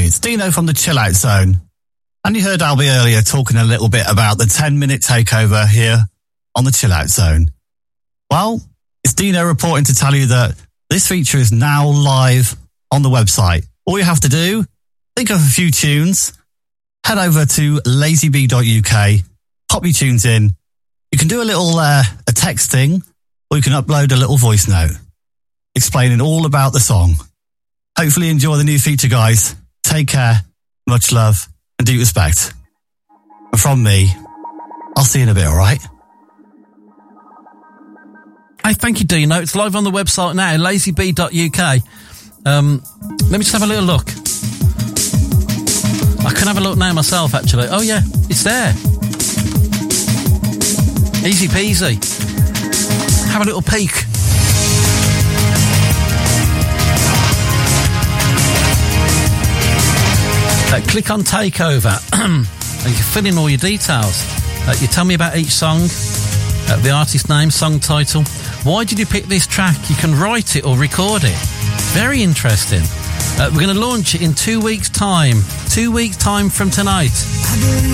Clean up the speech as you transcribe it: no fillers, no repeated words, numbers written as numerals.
Hey, it's Dino from the Chill Out Zone. And you heard Albie earlier talking a little bit about the 10-minute takeover here on the Chill Out Zone. Well, it's Dino reporting to tell you that this feature is now live on the website. All you have to do, think of a few tunes, head over to lazybee.uk, pop your tunes in. You can do a little a texting, or you can upload a little voice note explaining all about the song. Hopefully you enjoy the new feature, guys. Take care, much love, and deep respect. And from me, I'll see you in a bit, all right? Hey, thank you, Dino. It's live on the website now, lazybee.uk. Let me just have a little look. I can have a look now myself, actually. Oh, yeah, it's there. Easy peasy. Have a little peek. Click on Takeover and you can fill in all your details. You tell me about each song, the artist name, song title. Why did you pick this track? You can write it or record it. Very interesting. We're going to launch it in 2 weeks' time. 2 weeks' time from tonight.